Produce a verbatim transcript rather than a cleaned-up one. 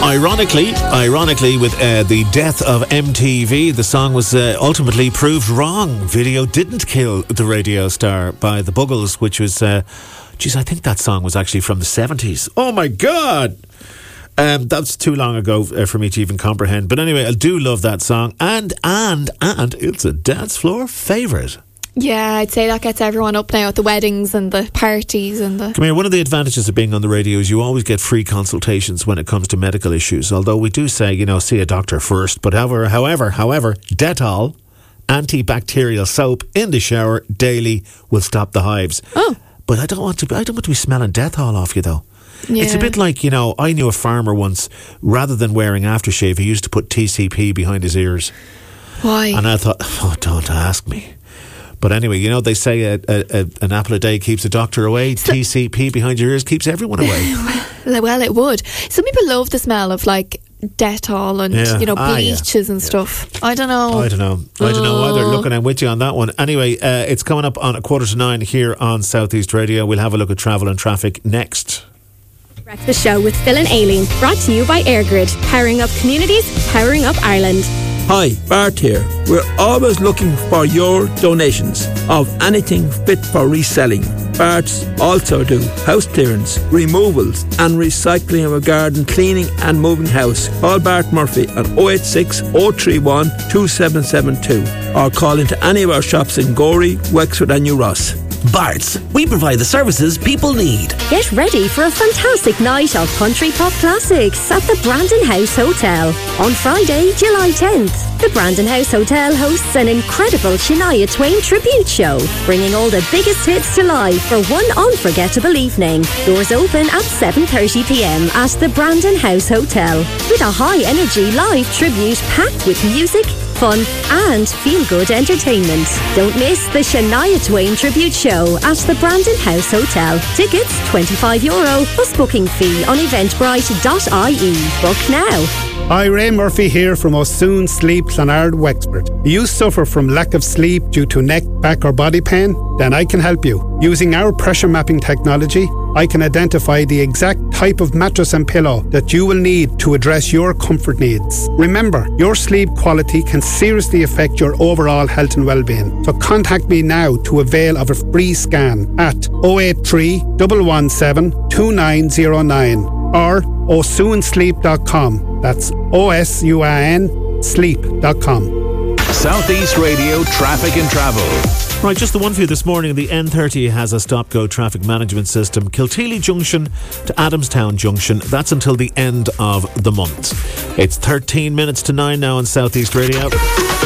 Ironically, ironically, with uh, the death of M T V, the song was uh, ultimately proved wrong. Video didn't kill the radio star by the Buggles, which was, uh, geez, I think that song was actually from the seventies. Oh my God! Um, that's too long ago uh, for me to even comprehend. But anyway, I do love that song, and and and it's a dance floor favourite. Yeah, I'd say that gets everyone up now at the weddings and the parties and the... Come here, one of the advantages of being on the radio is you always get free consultations when it comes to medical issues, although we do say, you know, see a doctor first. But however, however, however, Dettol, antibacterial soap in the shower daily will stop the hives. Oh. But I don't want to, I don't want to be smelling Dettol off you, though. Yeah. It's a bit like, you know, I knew a farmer once, rather than wearing aftershave, he used to put T C P behind his ears. Why? And I thought, oh, don't ask me. But anyway, you know, they say a, a, a, an apple a day keeps a doctor away. So, T C P behind your ears keeps everyone away. Well, it would. Some people love the smell of, like, Dettol and, yeah. you know, bleaches ah, yeah. and yeah. stuff. I don't know. I don't know. I don't know either. Looking, I'm with you on that one. Anyway, uh, it's coming up on a quarter to nine here on Southeast Radio. We'll have a look at travel and traffic next. Breakfast Show with Phil and Aileen, brought to you by AirGrid. Powering up communities, powering up Ireland. Hi, Bart here. We're always looking for your donations of anything fit for reselling. Bart's also do house clearance, removals and recycling of a garden, cleaning and moving house. Call Bart Murphy on oh eight six, oh three one, two seven seven two or call into any of our shops in Gorey, Wexford and New Ross. Bart's, we provide the services people need. Get ready for a fantastic night of country pop classics at the Brandon House Hotel on Friday, July tenth. The Brandon House Hotel hosts an incredible Shania Twain tribute show, bringing all the biggest hits to life for one unforgettable evening. Doors open at seven thirty p m at the Brandon House Hotel, with a high-energy live tribute packed with music, fun and feel-good entertainment. Don't miss the Shania Twain tribute show at the Brandon House Hotel. Tickets twenty-five euro plus booking fee on eventbrite dot I E. Book now. Hi, Ray Murphy here from O'Soon Sleep Clonard, Wexford. Do you suffer from lack of sleep due to neck, back or body pain? Then I can help you. Using our pressure mapping technology, I can identify the exact type of mattress and pillow that you will need to address your comfort needs. Remember, your sleep quality can seriously affect your overall health and well-being. So contact me now to avail of a free scan at oh eight three, one one seven, two nine oh nine or o soon sleep dot com. That's O S U I N sleep dot com. Southeast Radio Traffic and Travel. Right, just the one for you this morning. The N thirty has a stop-go traffic management system. Kilteely Junction to Adamstown Junction. That's until the end of the month. It's thirteen minutes to nine now on Southeast Radio.